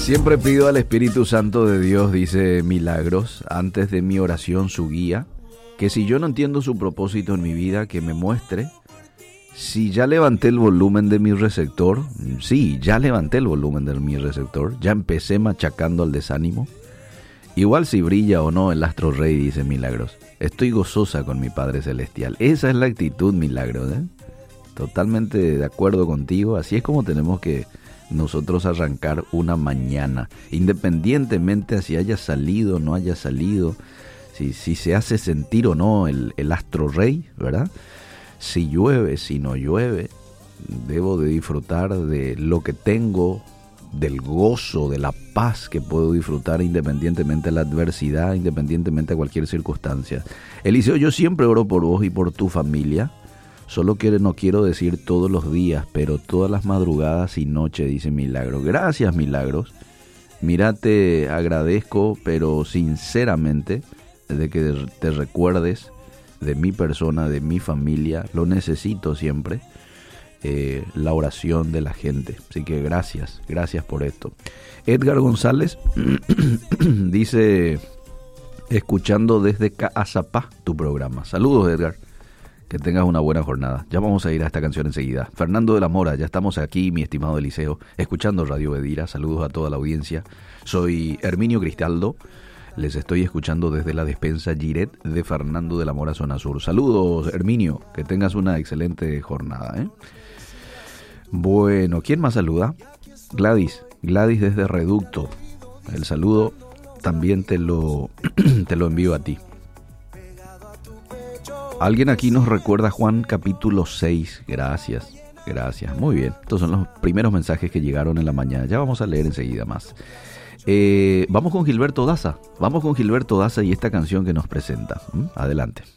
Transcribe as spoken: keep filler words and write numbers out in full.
Siempre pido al Espíritu Santo de Dios, dice Milagros, antes de mi oración su guía, que si yo no entiendo su propósito en mi vida, que me muestre. Si ya levanté el volumen de mi receptor, sí, ya levanté el volumen de mi receptor, ya empecé machacando al desánimo. Igual si brilla o no el astro rey, dice Milagros, estoy gozosa con mi Padre Celestial. Esa es la actitud, Milagros, ¿eh? Totalmente de acuerdo contigo, así es como tenemos que nosotros arrancar una mañana, independientemente si haya salido o no haya salido, si, si se hace sentir o no el, el astro rey, ¿verdad? Si llueve, si no llueve, debo de disfrutar de lo que tengo, del gozo, de la paz que puedo disfrutar independientemente de la adversidad, independientemente de cualquier circunstancia. Eliseo, yo siempre oro por vos y por tu familia, solo que no quiero decir todos los días, pero todas las madrugadas y noches, dice Milagros. Gracias, Milagros. Mira, te agradezco, pero sinceramente, de que te recuerdes de mi persona, de mi familia, lo necesito siempre, eh, la oración de la gente. Así que gracias, gracias por esto. Edgar González dice, escuchando desde Caazapá tu programa. Saludos, Edgar, que tengas una buena jornada. Ya vamos a ir a esta canción enseguida. Fernando de la Mora, ya estamos aquí, mi estimado Eliseo, escuchando Radio Bedira. Saludos a toda la audiencia. Soy Herminio Cristaldo. Les estoy escuchando desde la despensa Giret de Fernando de la Mora, zona sur. Saludos, Herminio, que tengas una excelente jornada, ¿eh? Bueno, ¿quién más saluda? Gladys, Gladys desde Reducto. El saludo también te lo, te lo envío a ti. Alguien aquí nos recuerda Juan capítulo seis. Gracias, gracias. Muy bien, estos son los primeros mensajes que llegaron en la mañana. Ya vamos a leer enseguida más. Eh, vamos con Gilberto Daza, vamos con Gilberto Daza y esta canción que nos presenta. ¿Mm? Adelante.